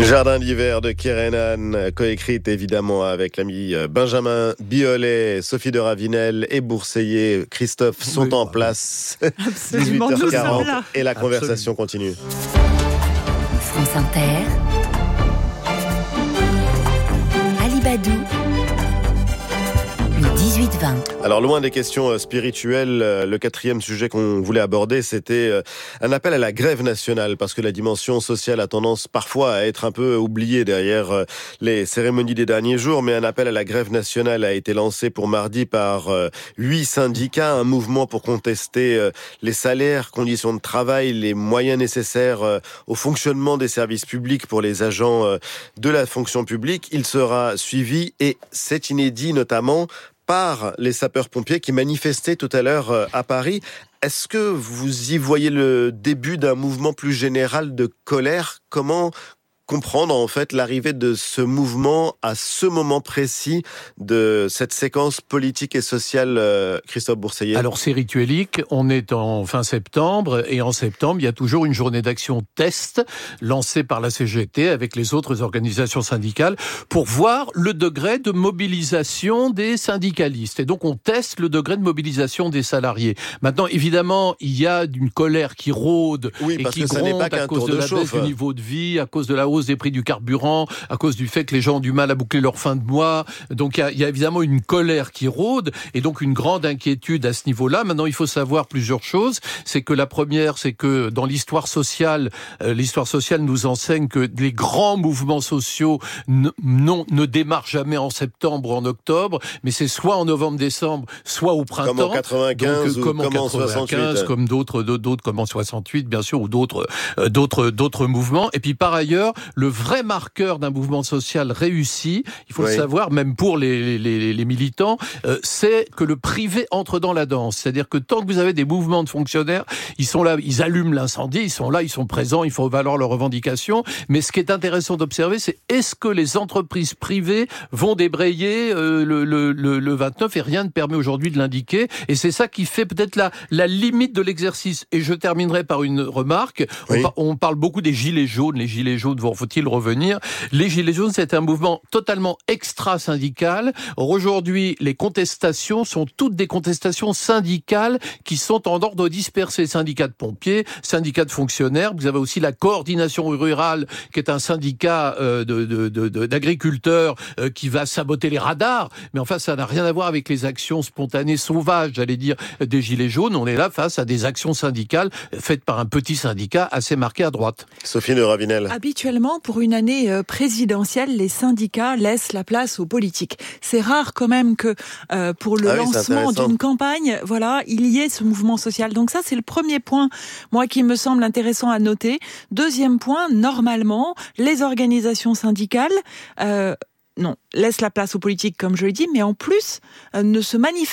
Jardin d'hiver de Kérénan, coécrite évidemment avec l'ami Benjamin Biolay, Sophie de Ravinel et Bourseiller. Christophe sont en place. Absolument, 18h40 et la conversation continue. France Inter, Alibadou, le 18-20. Alors loin des questions spirituelles, le quatrième sujet qu'on voulait aborder, c'était un appel à la grève nationale, parce que la dimension sociale a tendance parfois à être un peu oubliée derrière les cérémonies des derniers jours, mais un appel à la grève nationale a été lancé pour mardi par 8 syndicats, un mouvement pour contester les salaires, conditions de travail, les moyens nécessaires au fonctionnement des services publics pour les agents de la fonction publique. Il sera suivi, et c'est inédit notamment, par les sapeurs-pompiers qui manifestaient tout à l'heure à Paris. Est-ce que vous y voyez le début d'un mouvement plus général de colère ? Comment comprendre en fait l'arrivée de ce mouvement à ce moment précis de cette séquence politique et sociale, Christophe Bourseiller? Alors c'est rituelique, on est en fin septembre, et en septembre il y a toujours une journée d'action test lancée par la CGT avec les autres organisations syndicales pour voir le degré de mobilisation des syndicalistes, et donc on teste le degré de mobilisation des salariés. Maintenant évidemment il y a une colère qui rôde et qui gronde à cause de la baisse du niveau de vie, à cause de la hausse des prix du carburant, à cause du fait que les gens ont du mal à boucler leur fin de mois. Donc il y a évidemment une colère qui rôde, et donc une grande inquiétude à ce niveau-là. Maintenant, il faut savoir plusieurs choses. C'est que la première, c'est que dans l'histoire sociale nous enseigne que les grands mouvements sociaux ne démarrent jamais en septembre ou en octobre, mais c'est soit en novembre-décembre, soit au printemps. Comme en 95 donc, comme en 95, comme d'autres comme en 68, bien sûr, ou d'autres mouvements. Et puis par ailleurs, le vrai marqueur d'un mouvement social réussi, il faut le savoir, même pour les militants, c'est que le privé entre dans la danse. C'est-à-dire que tant que vous avez des mouvements de fonctionnaires, ils sont là, ils allument l'incendie, ils sont là, ils sont présents, il faut valoir leurs revendications. Mais ce qui est intéressant d'observer, c'est est-ce que les entreprises privées vont débrayer le 29, et rien ne permet aujourd'hui de l'indiquer. Et c'est ça qui fait peut-être la limite de l'exercice. Et je terminerai par une remarque. Oui. On parle beaucoup des gilets jaunes. Les gilets jaunes, faut-il revenir? Les gilets jaunes, c'est un mouvement totalement extra-syndical. Or, aujourd'hui, les contestations sont toutes des contestations syndicales qui sont en ordre dispersé. Syndicats de pompiers, syndicats de fonctionnaires. Vous avez aussi la coordination rurale, qui est un syndicat d'agriculteurs qui va saboter les radars. Mais enfin, ça n'a rien à voir avec les actions spontanées sauvages, j'allais dire, des gilets jaunes. On est là face à des actions syndicales faites par un petit syndicat assez marqué à droite. Sophie de Ravinel. Habituellement, pour une année présidentielle, les syndicats laissent la place aux politiques. C'est rare quand même que pour le lancement d'une campagne, il y ait ce mouvement social. Donc ça, c'est le premier point, moi, qui me semble intéressant à noter. Deuxième point, normalement, les organisations syndicales laissent la place aux politiques, comme je l'ai dit, mais en plus ne se manifestent